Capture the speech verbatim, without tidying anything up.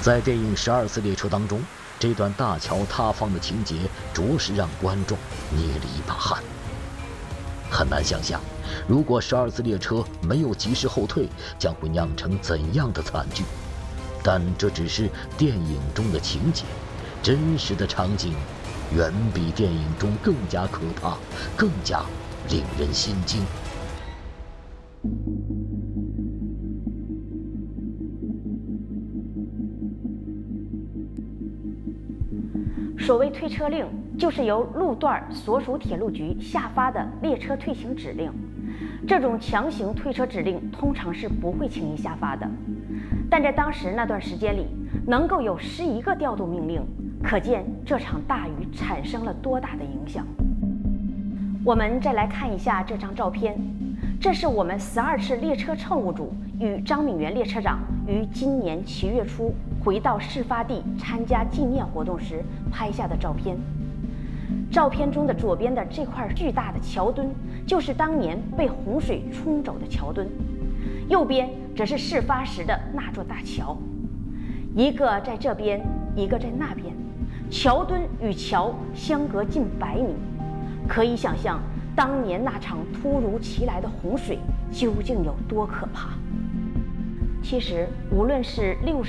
在电影《十二次列车》当中，这段大桥塌方的情节着实让观众捏了一把汗。很难想象，如果十二次列车没有及时后退，将会酿成怎样的惨剧。但这只是电影中的情节，真实的场景远比电影中更加可怕，更加令人心惊。 所谓退车令，就是由路段所属铁路局下发的列车退行指令。这种强行退车指令通常是不会轻易下发的，但在当时那段时间里，能够有十一个调度命令，可见这场大雨产生了多大的影响。我们再来看一下这张照片，这是我们十二次列车乘务组与张敏元列车长于今年七月初回到事发地参加纪念活动时拍下的照片。照片中的左边的这块巨大的桥墩，就是当年被洪水冲走的桥墩，右边则是事发时的那座大桥，一个在这边，一个在那边，桥墩与桥相隔近百米，可以想象当年那场突如其来的洪水究竟有多可怕。其实，无论是六十